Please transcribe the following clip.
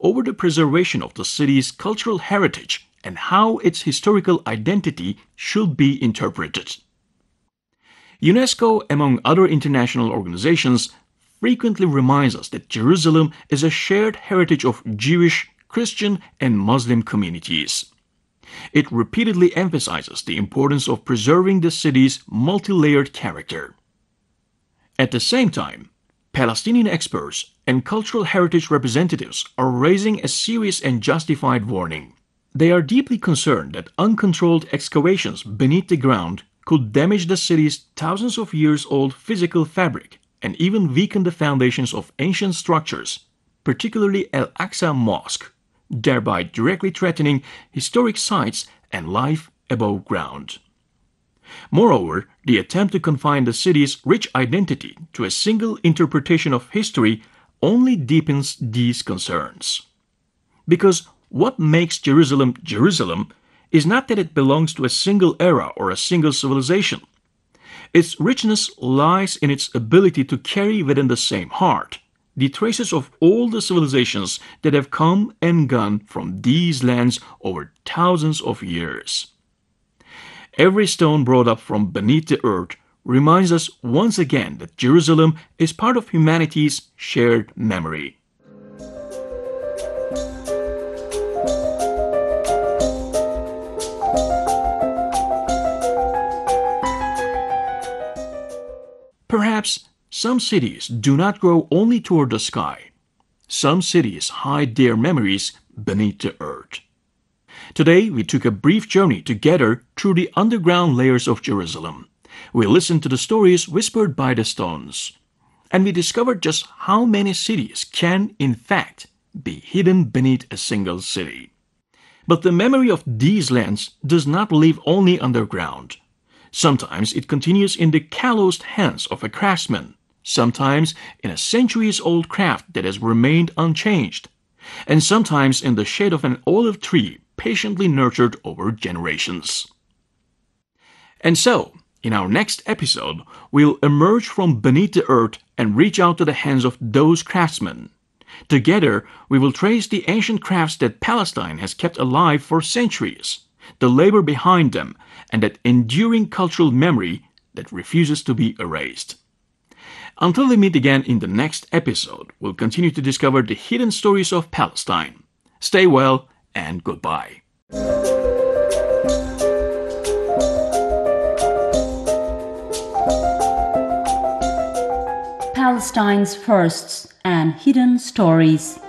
over the preservation of the city's cultural heritage and how its historical identity should be interpreted. UNESCO, among other international organizations, frequently reminds us that Jerusalem is a shared heritage of Jewish, Christian, and Muslim communities. It repeatedly emphasizes the importance of preserving the city's multi-layered character. At the same time, Palestinian experts and cultural heritage representatives are raising a serious and justified warning. They are deeply concerned that uncontrolled excavations beneath the ground could damage the city's thousands of years old physical fabric and even weaken the foundations of ancient structures, particularly Al-Aqsa Mosque, thereby directly threatening historic sites and life above ground. Moreover, the attempt to confine the city's rich identity to a single interpretation of history only deepens these concerns. Because what makes Jerusalem Jerusalem is not that it belongs to a single era or a single civilization. Its richness lies in its ability to carry within the same heart the traces of all the civilizations that have come and gone from these lands over thousands of years. Every stone brought up from beneath the earth reminds us once again that Jerusalem is part of humanity's shared memory. Perhaps some cities do not grow only toward the sky. Some cities hide their memories beneath the earth. Today, we took a brief journey together through the underground layers of Jerusalem. We listened to the stories whispered by the stones. And we discovered just how many cities can, in fact, be hidden beneath a single city. But the memory of these lands does not live only underground. Sometimes it continues in the calloused hands of a craftsman, sometimes in a centuries-old craft that has remained unchanged, and sometimes in the shade of an olive tree patiently nurtured over generations. And so, in our next episode, we'll emerge from beneath the earth and reach out to the hands of those craftsmen. Together, we will trace the ancient crafts that Palestine has kept alive for centuries, the labor behind them, and that enduring cultural memory that refuses to be erased. Until we meet again in the next episode, we'll continue to discover the hidden stories of Palestine. Stay well and goodbye. Palestine's Firsts and Hidden Stories.